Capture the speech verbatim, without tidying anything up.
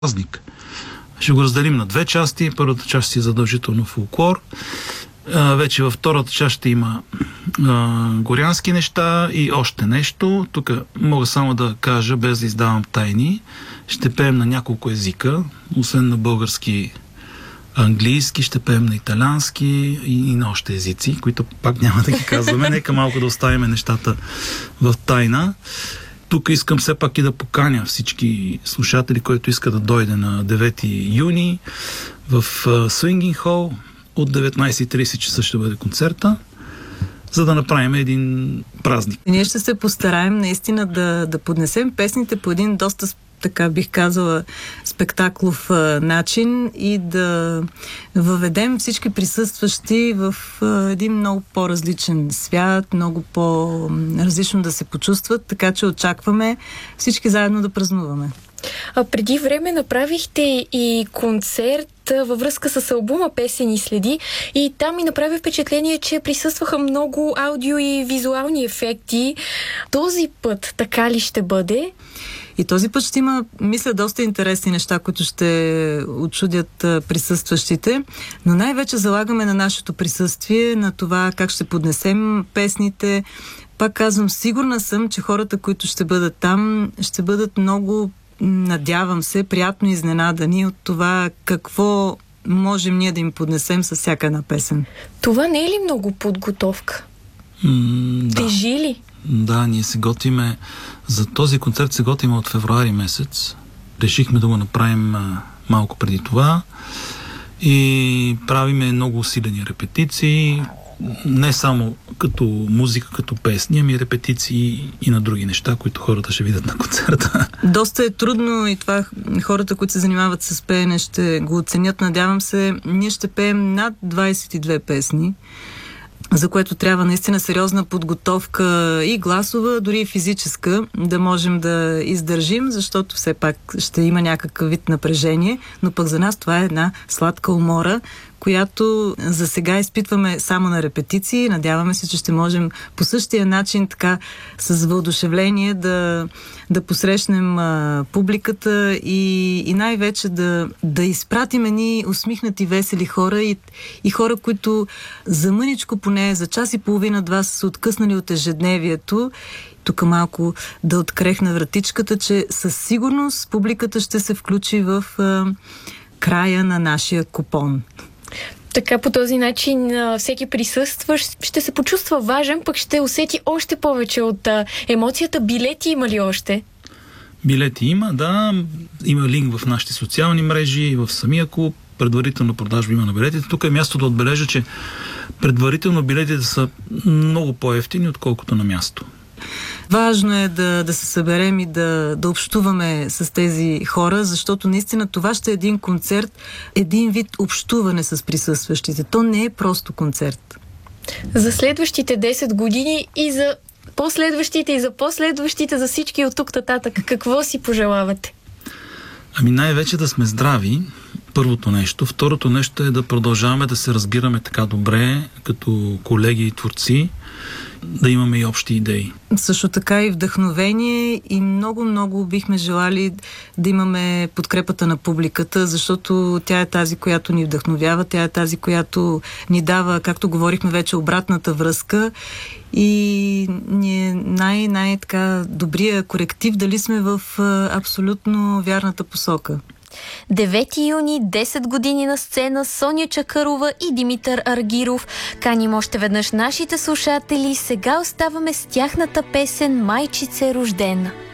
празник. Ще го разделим на две части. Първата част е задължително фолклор. А, вече във втората част ще има а, горянски неща и още нещо. Тук мога само да кажа, без да издавам тайни, ще пеем на няколко езика, освен на български, английски, ще пеем на италиански и, и на още езици, които пак няма да ги казваме. Нека малко да оставим нещата в тайна. Тук искам все пак и да поканя всички слушатели, които искат да дойде на девети юни в Swinging Hall. От деветнайсет и трийсет часа ще бъде концерта, за да направим един празник. Ние ще се постараем наистина да, да поднесем песните по един доста, така бих казала, спектаклов а, начин и да въведем всички присъстващи в а, един много по-различен свят, много по-различно да се почувстват, така че очакваме всички заедно да празнуваме. А преди време направихте и концерт във връзка с албума "Песен и следи" и там ми направи впечатление, че присъстваха много аудио и визуални ефекти. Този път така ли ще бъде? И този път ще има, мисля, доста интересни неща, които ще очудят присъстващите, но най-вече залагаме на нашето присъствие, на това как ще поднесем песните. Пак казвам, сигурна съм, че хората, които ще бъдат там, ще бъдат много, надявам се, приятно изненадани от това какво можем ние да им поднесем с всяка една песен. Това не е ли много подготовка? М, да. Тежи ли? Да, ние се готвиме. За този концерт се готвиме от февруари месец. Решихме да го направим а, малко преди това и правиме много усилени репетиции. Не само като музика, като песни, ами репетиции и на други неща, които хората ще видят на концерта. Доста е трудно и това хората, които се занимават с пеене, ще го оценят. Надявам се, ние ще пеем над двайсет и две песни, за което трябва наистина сериозна подготовка и гласова, дори и физическа, да можем да издържим, защото все пак ще има някакъв вид напрежение, но пък за нас това е една сладка умора, която за сега изпитваме само на репетиции. Надяваме се, че ще можем по същия начин, така с въодушевление да, да посрещнем а, публиката и, и най-вече да, да изпратим едни усмихнати, весели хора и, и хора, които за мъничко поне, за час и половина-два са се откъснали от ежедневието. Тук малко да открехна вратичката, че със сигурност публиката ще се включи в а, края на нашия купон. Така по този начин всеки присъстващ ще се почувства важен, пък ще усети още повече от а, емоцията. Билети има ли още? Билети има, да. Има линк в нашите социални мрежи, в самия клуб. Предварително продажба има на билетите. Тук е място да отбележа, че предварително билетите са много по-евтини, отколкото на място. Важно е да, да се съберем и да, да общуваме с тези хора, защото наистина това ще е един концерт, един вид общуване с присъстващите. То не е просто концерт. За следващите десет години и за последващите, и за последващите, за всички от тук нататък, какво си пожелавате? Ами най-вече да сме здрави, първото нещо. Второто нещо е да продължаваме да се разбираме така добре, като колеги и творци, да имаме и общи идеи. Също така и вдъхновение и много-много бихме желали да имаме подкрепата на публиката, защото тя е тази, която ни вдъхновява, тя е тази, която ни дава, както говорихме вече, обратната връзка и ние най-най-така добрия коректив дали сме в абсолютно вярната посока. девети юни, десет години на сцена, Соня Чакърова и Димитър Аргиров. Каним още веднъж нашите слушатели. Сега оставаме с тяхната песен "Майчице рождена".